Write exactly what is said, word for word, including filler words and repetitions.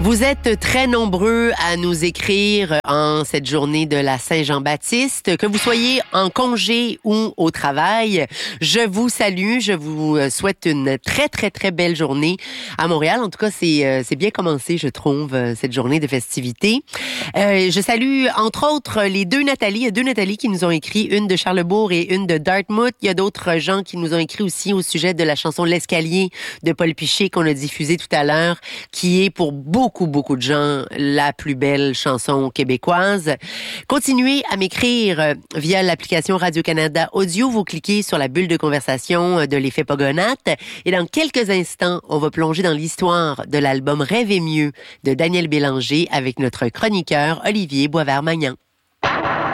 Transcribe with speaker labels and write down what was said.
Speaker 1: Vous êtes très nombreux à nous écrire en cette journée de la Saint-Jean-Baptiste, que vous soyez en congé ou au travail. Je vous salue, je vous souhaite une très, très, très belle journée à Montréal. En tout cas, c'est, c'est bien commencé, je trouve, cette journée de festivités. Euh, je salue, entre autres, les deux Nathalie. Il y a deux Nathalie qui nous ont écrit, une de Charlesbourg et une de Dartmouth. Il y a d'autres gens qui nous ont écrit aussi au sujet de la chanson L'Escalier de Paul Piché qu'on a diffusée tout à l'heure, qui est pour beaucoup Beaucoup, beaucoup de gens, la plus belle chanson québécoise. Continuez à m'écrire via l'application Radio-Canada Audio. Vous cliquez sur la bulle de conversation de l'effet Pogonate. Et dans quelques instants, on va plonger dans l'histoire de l'album Rêver mieux de Daniel Bélanger avec notre chroniqueur Olivier Boisvert-Magnan.